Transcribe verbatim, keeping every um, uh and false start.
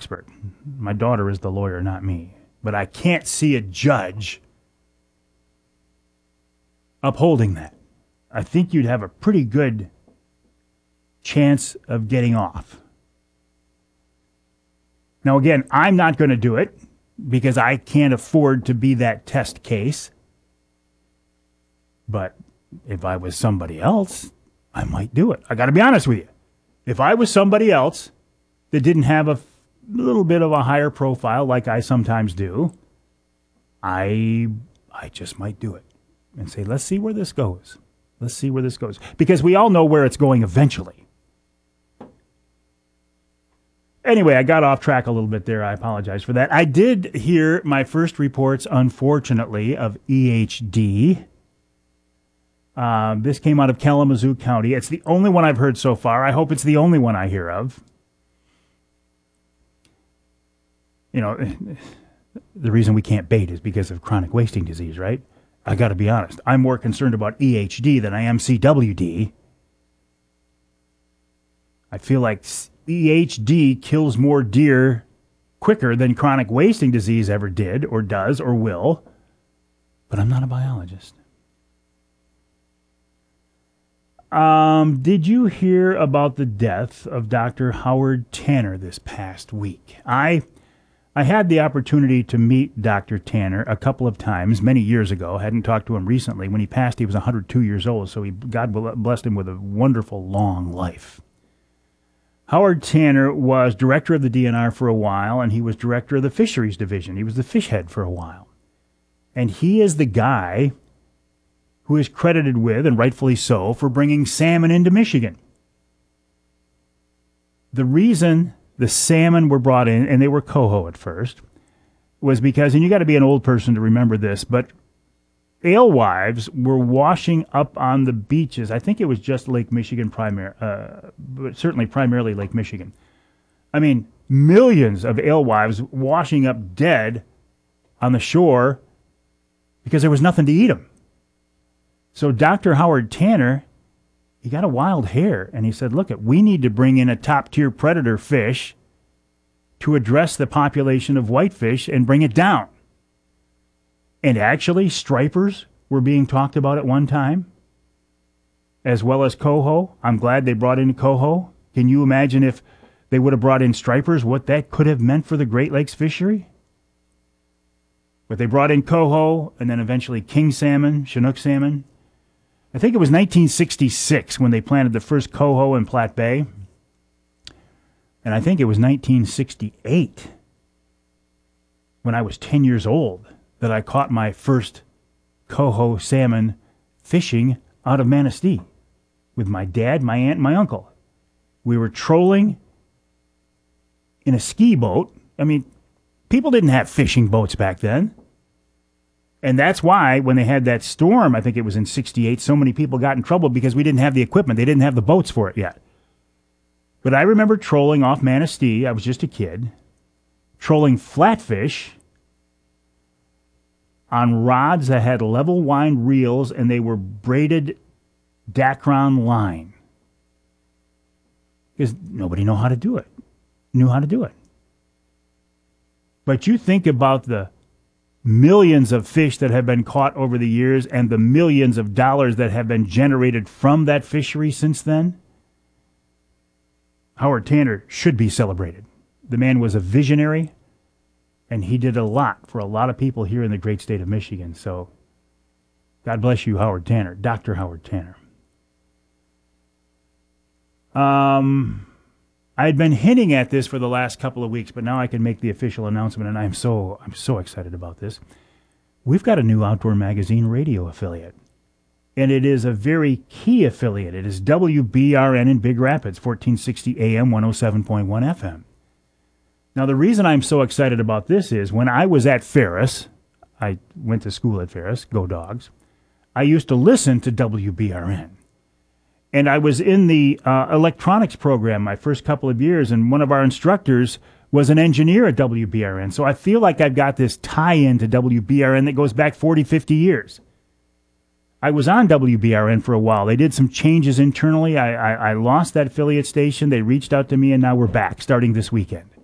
expert. My daughter is the lawyer, not me. But I can't see a judge upholding that. I think you'd have a pretty good chance of getting off. Now, again, I'm not going to do it because I can't afford to be that test case. But if I was somebody else, I might do it. I got to be honest with you. If I was somebody else that didn't have a little bit of a higher profile like I sometimes do, I I just might do it and say, let's see where this goes. Let's see where this goes. Because we all know where it's going eventually. Anyway, I got off track a little bit there. I apologize for that. I did hear my first reports, unfortunately, of E H D. Uh, this came out of Kalamazoo County. It's the only one I've heard so far. I hope it's the only one I hear of. You know, the reason we can't bait is because of chronic wasting disease, right? I got to be honest. I'm more concerned about E H D than I am C W D. I feel like E H D kills more deer quicker than chronic wasting disease ever did or does or will. But I'm not a biologist. Um, did you hear about the death of Doctor Howard Tanner this past week? I I had the opportunity to meet Doctor Tanner a couple of times many years ago. Hadn't talked to him recently. When he passed, he was one hundred two years old, so he, God blessed him with a wonderful, long life. Howard Tanner was director of the D N R for a while, and he was director of the fisheries division. He was the fish head for a while. And he is the guy who is credited with, and rightfully so, for bringing salmon into Michigan. The reason the salmon were brought in, and they were coho at first, was because, and you got to be an old person to remember this, but alewives were washing up on the beaches. I think it was just Lake Michigan, primar- uh, but certainly primarily Lake Michigan. I mean, millions of alewives washing up dead on the shore because there was nothing to eat them. So Doctor Howard Tanner, he got a wild hair, and he said, look, we need to bring in a top-tier predator fish to address the population of whitefish and bring it down. And actually, stripers were being talked about at one time, as well as coho. I'm glad they brought in coho. Can you imagine if they would have brought in stripers, what that could have meant for the Great Lakes fishery? But they brought in coho, and then eventually king salmon, Chinook salmon. I think it was nineteen sixty-six when they planted the first coho in Platte Bay. And I think it was nineteen sixty-eight when I was ten years old that I caught my first coho salmon fishing out of Manistee with my dad, my aunt, and my uncle. We were trolling in a ski boat. I mean, people didn't have fishing boats back then. And that's why when they had that storm, I think it was in sixty-eight, so many people got in trouble because we didn't have the equipment. They didn't have the boats for it yet. But I remember trolling off Manistee. I was just a kid. Trolling flatfish on rods that had level wind reels, and they were braided Dacron line. Because nobody knew how to do it. Knew how to do it. But you think about the millions of fish that have been caught over the years and the millions of dollars that have been generated from that fishery since then. Howard Tanner should be celebrated. The man was a visionary, and he did a lot for a lot of people here in the great state of Michigan. So God bless you, Howard Tanner, Doctor Howard Tanner. Um... I had been hinting at this for the last couple of weeks, but now I can make the official announcement, and I'm so I'm so excited about this. We've got a new Outdoor Magazine radio affiliate, and it is a very key affiliate. It is W B R N in Big Rapids, fourteen sixty A M, one oh seven point one F M. Now, the reason I'm so excited about this is when I was at Ferris, I went to school at Ferris, go Dogs, I used to listen to W B R N. And I was in the uh, electronics program my first couple of years, and one of our instructors was an engineer at W B R N. So I feel like I've got this tie-in to W B R N that goes back forty, fifty years. I was on W B R N for a while. They did some changes internally. I, I, I lost that affiliate station. They reached out to me, and now we're back starting this weekend.